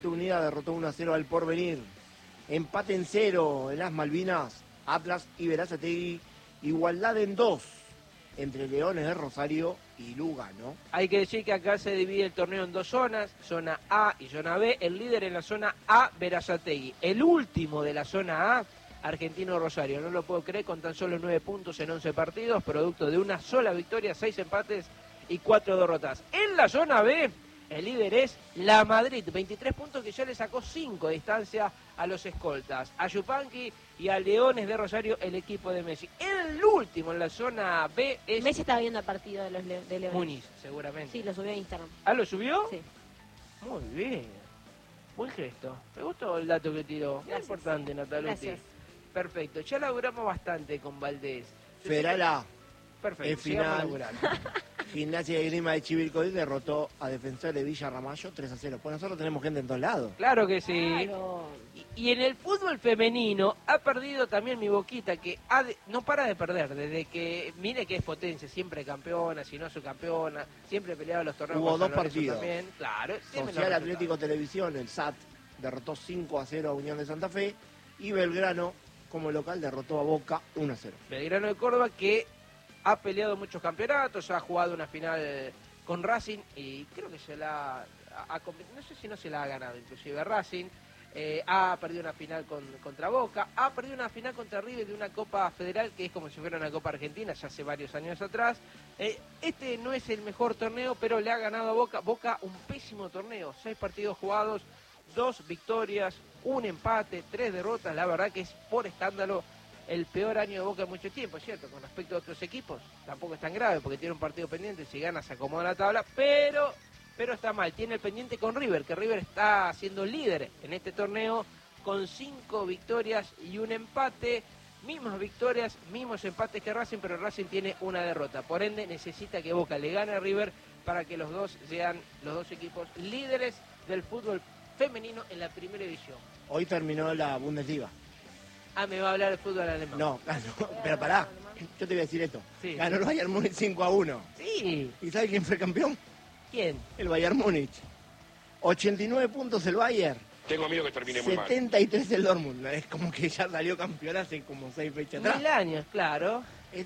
Unida derrotó 1-0 al Porvenir. Empate en 0 en las Malvinas. Atlas y Berazategui. Igualdad en 2 entre Leones de Rosario y Lugano. Hay que decir que acá se divide el torneo en dos zonas, zona A y zona B. El líder en la zona A, Berazategui. El último de la zona A, Argentino Rosario. No lo puedo creer, con tan solo 9 puntos en 11 partidos, producto de una sola victoria, 6 empates y 4 derrotas. En la zona B, el líder es la Madrid, 23 puntos, que ya le sacó 5 de distancia a los escoltas, a Yupanqui y a Leones de Rosario, el equipo de Messi. El último en la zona B es Messi estaba viendo el partido de los de Leones. Muniz, seguramente. Sí, lo subió a Instagram. ¿Ah, lo subió? Sí. Muy bien. Buen gesto. Me gustó el dato que tiró. Muy importante, Nataluti. Gracias. Perfecto. Ya laburamos bastante con Valdés. Federal A. Perfecto. El sigamos final. laburando. Gimnasia y Grima de Chivilcoy derrotó a Defensor de Villa Ramallo 3-0. Pues nosotros tenemos gente en todos lados. Claro que sí. Claro. Y en el fútbol femenino ha perdido también mi Boquita, que no para de perder, desde que, mire que es potencia, siempre campeona, si no subcampeona, siempre peleaba los torneos. Hubo con dos San Lorenzo partidos. También. Claro. Social Atlético Televisión, el SAT, derrotó 5-0 a Unión de Santa Fe. Y Belgrano, como local, derrotó a Boca 1-0. Belgrano de Córdoba, que ha peleado muchos campeonatos, ha jugado una final con Racing y creo que se la no sé si no se la ha ganado inclusive Racing. Ha perdido una final contra Boca, ha perdido una final contra River de una Copa Federal que es como si fuera una Copa Argentina, ya hace varios años atrás. Este no es el mejor torneo, pero le ha ganado a Boca. Boca un pésimo torneo, 6 partidos jugados, 2 victorias, 1 empate, 3 derrotas. La verdad que es por escándalo el peor año de Boca en mucho tiempo, es cierto. Con respecto a otros equipos tampoco es tan grave porque tiene un partido pendiente, si gana se acomoda la tabla, pero está mal. Tiene el pendiente con River, que River está siendo líder en este torneo con 5 victorias y 1 empate. Mismas victorias, mismos empates que Racing, pero Racing tiene una derrota. Por ende, necesita que Boca le gane a River para que los dos sean los dos equipos líderes del fútbol femenino en la primera división. Hoy terminó la Bundesliga. Ah, me va a hablar del fútbol alemán. No, pero pará, yo te voy a decir esto. Sí. Ganó el Bayern Múnich 5-1. Sí. ¿Y sabes quién fue campeón? ¿Quién? El Bayern Múnich. 89 puntos el Bayern. Tengo miedo que termine muy mal. 73 el Dortmund. Es como que ya salió campeón hace como 6 fechas atrás. 1000 años, claro.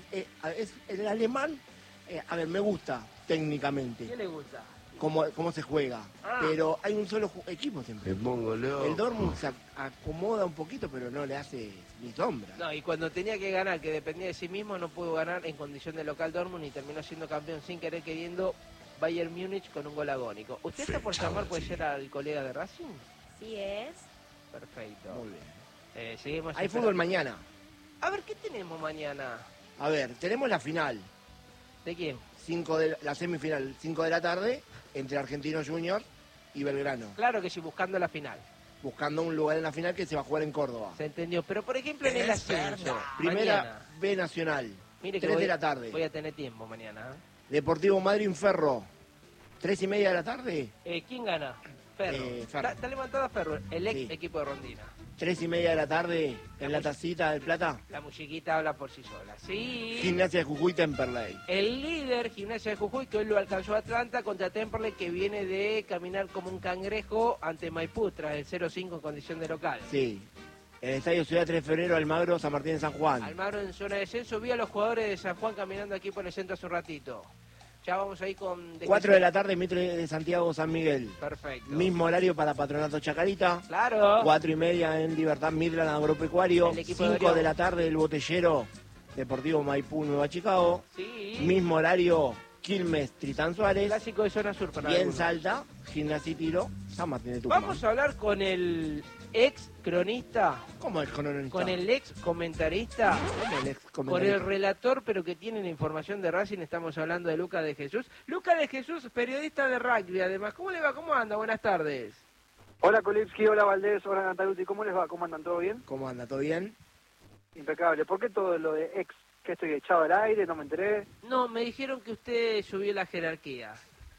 Es el alemán, a ver, me gusta técnicamente ¿Qué le gusta? cómo se juega, pero hay un solo equipo siempre. Me pongo loco. El Dortmund se acomoda un poquito, pero no le hace ni sombra. No, y cuando tenía que ganar, que dependía de sí mismo, no pudo ganar en condición de local Dortmund y terminó siendo campeón sin querer queriendo Bayern Múnich con un gol agónico. ¿Usted está por llamar, puede ser al colega de Racing? Sí es. Perfecto. Muy bien. Seguimos. Hay fútbol mañana. A ver, ¿qué tenemos mañana? A ver, tenemos la final. ¿De quién? La semifinal, 5 de la tarde, entre Argentinos Juniors y Belgrano. Claro que sí, buscando la final. Buscando un lugar en la final que se va a jugar en Córdoba. Se entendió. Pero, por ejemplo, en el ascenso. Primera mañana. B Nacional, Mire que 3 de la tarde. Voy a tener tiempo mañana. Deportivo Madryn Ferro, 3:30 de la tarde. ¿Quién gana? Ferro. Ferro. Está levantada Ferro, el ex Sí. equipo de Rondina. 3:30 de la tarde en la tacita del Plata. La musiquita habla por sí sola. Sí. Gimnasia de Jujuy Temperley. El líder, Gimnasia de Jujuy, que hoy lo alcanzó Atlanta contra Temperley, que viene de caminar como un cangrejo ante Maipú tras el 0-5 en condición de local. Sí. En el Estadio Ciudad 3 de Febrero, Almagro, San Martín de San Juan. Almagro en zona de descenso. Vi a los jugadores de San Juan caminando aquí por el centro hace un ratito. Ya vamos ahí con... 4 de la tarde, Mitre de Santiago, San Miguel. Perfecto. Mismo horario para Patronato Chacarita. Claro. 4:30 en Libertad Midland, Agropecuario. El equipo 5 de de la tarde, el Botellero, Deportivo Maipú, Nueva Chicago. Sí. Mismo horario, Quilmes, Tritán Suárez. Clásico de zona sur para Y en algunos. Salta, Gimnasia y Tiro, San Martín de Tucumán. Vamos a hablar con el ex cronista, ¿Cómo es cronista? con el ex comentarista, ¿Cómo el ex con comentarista? el relator, pero que tiene la información de Racing. Estamos hablando de Lucas de Jesús. Lucas de Jesús, periodista de rugby, además. ¿Cómo le va? ¿Cómo anda? Buenas tardes. Hola Kolipski, hola Valdés, hola Nataluti, ¿cómo les va? ¿Cómo andan? ¿Todo bien? ¿Cómo anda? ¿Todo bien? Impecable. ¿Por qué todo lo de ex? ¿Que estoy echado al aire? No me enteré. No, me dijeron que usted subió la jerarquía.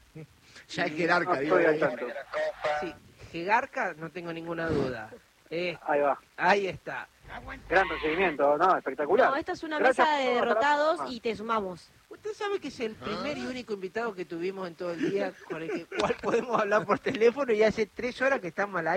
Ya es jerarca, No digo. estoy al tanto. Sí, jerarca, no tengo ninguna duda. Ahí va. Ahí está. Gran recibimiento, ¿no? Espectacular. No, esta es una Gracias mesa por de todo, hasta la derrotados próxima. y te sumamos. Usted sabe que es el primer y único invitado que tuvimos en todo el día con el cual podemos hablar por teléfono y hace 3 horas que estamos al aire.